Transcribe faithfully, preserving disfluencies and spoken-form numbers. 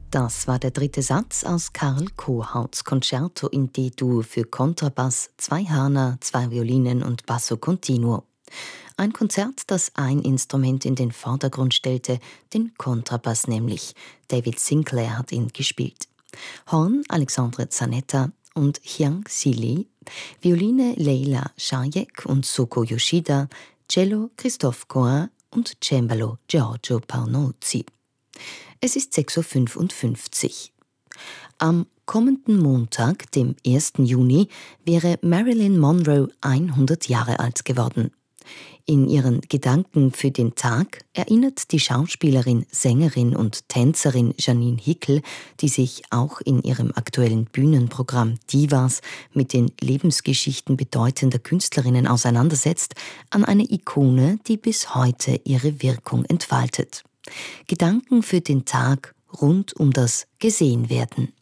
Das war der dritte Satz aus Karl Kohauts Concerto in D-Dur für Kontrabass, zwei Hörner, zwei Violinen und Basso Continuo. Ein Konzert, das ein Instrument in den Vordergrund stellte, den Kontrabass nämlich. David Sinclair hat ihn gespielt. Horn Alexandre Zanetta und Hyang Si Lee, Violine Leila Shayek und Soko Yoshida, Cello Christophe Coin und Cembalo Giorgio Paunozzi. Es ist sechs Uhr fünfundfünfzig. Am kommenden Montag, dem ersten Juni, wäre Marilyn Monroe hundert Jahre alt geworden. In ihren Gedanken für den Tag erinnert die Schauspielerin, Sängerin und Tänzerin Janine Hickel, die sich auch in ihrem aktuellen Bühnenprogramm Divas mit den Lebensgeschichten bedeutender Künstlerinnen auseinandersetzt, an eine Ikone, die bis heute ihre Wirkung entfaltet. Gedanken für den Tag rund um das Gesehenwerden.